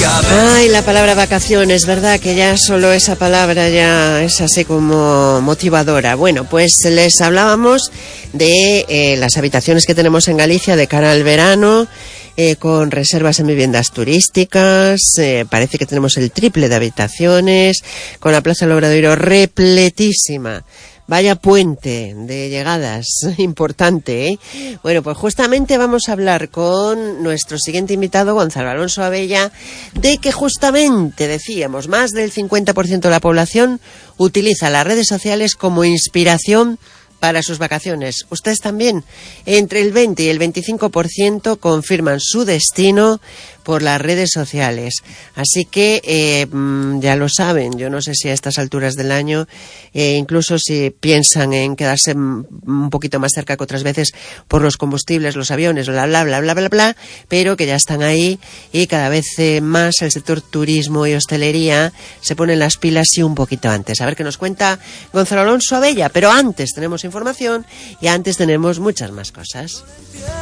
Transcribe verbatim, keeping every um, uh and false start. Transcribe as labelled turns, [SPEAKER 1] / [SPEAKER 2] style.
[SPEAKER 1] Ay, la palabra vacaciones, ¿verdad? Que ya solo esa palabra ya es así como motivadora. Bueno, pues les hablábamos de eh, las habitaciones que tenemos en Galicia de cara al verano, eh, con reservas en viviendas turísticas. Eh, parece que tenemos el triple de habitaciones, con la Plaza del Obradoiro repletísima. Vaya puente de llegadas, importante, ¿eh? Bueno, pues justamente vamos a hablar con nuestro siguiente invitado, Gonzalo Alonso Abella, de que justamente, decíamos, más del cincuenta por ciento de la población utiliza las redes sociales como inspiración para sus vacaciones. Ustedes también, entre el veinte y el veinticinco por ciento confirman su destino por las redes sociales. Así que eh, ya lo saben, yo no sé si a estas alturas del año, eh, incluso si piensan en quedarse un poquito más cerca que otras veces por los combustibles, los aviones, bla, bla, bla, bla, bla, bla, pero que ya están ahí y cada vez eh, más el sector turismo y hostelería se ponen las pilas y un poquito antes. A ver qué nos cuenta Gonzalo Alonso Abella, pero antes tenemos información y antes tenemos muchas más cosas.